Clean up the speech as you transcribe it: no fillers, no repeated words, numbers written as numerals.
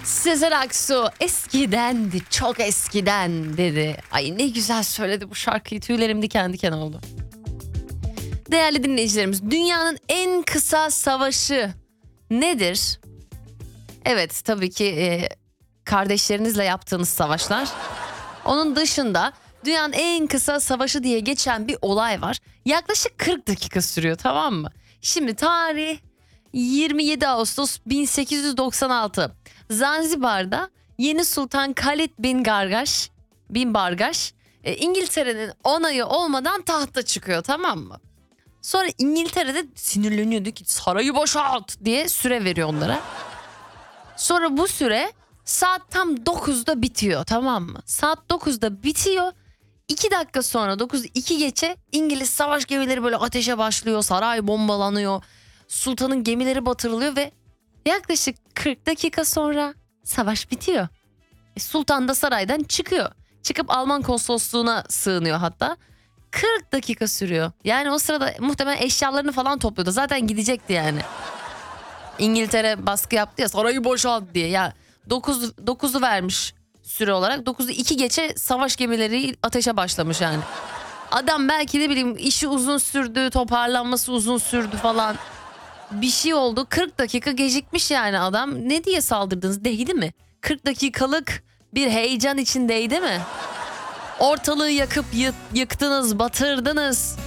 Sezen Aksu eskidendi, çok eskiden dedi. Ay ne güzel söyledi bu şarkıyı, tüylerim diken diken oldu. Değerli dinleyicilerimiz, dünyanın en kısa savaşı nedir? Evet, tabii ki kardeşlerinizle yaptığınız savaşlar. Onun dışında dünyanın en kısa savaşı diye geçen bir olay var. Yaklaşık 40 dakika sürüyor, tamam mı? Şimdi tarih 27 Ağustos 1896. Zanzibar'da Yeni Sultan Khalid bin Bargaş İngiltere'nin onayı olmadan tahta çıkıyor, tamam mı? Sonra İngiltere'de sinirleniyor, diyor ki sarayı boşalt diye süre veriyor onlara. Sonra bu süre saat tam 9'da bitiyor, tamam mı? Saat 9'da bitiyor. 2 dakika sonra 9:02 geçe İngiliz savaş gemileri böyle ateşe başlıyor. Saray bombalanıyor. Sultanın gemileri batırılıyor ve yaklaşık 40 dakika sonra savaş bitiyor. Sultan da saraydan çıkıyor. Çıkıp Alman konsolosluğuna sığınıyor hatta. 40 dakika sürüyor. Yani o sırada muhtemelen eşyalarını falan topluyordu. Zaten gidecekti yani. İngiltere baskı yaptı ya, sarayı boşalt diye. Ya 9'u vermiş süre olarak. 9:02 geçe savaş gemileri ateşe başlamış yani. Adam belki de bileyim işi uzun sürdü, toparlanması uzun sürdü falan. Bir şey oldu. 40 dakika gecikmiş yani adam. Ne diye saldırdınız? Değdi mi? 40 dakikalık bir heyecan içindeydi mi? Ortalığı yakıp yıktınız, batırdınız.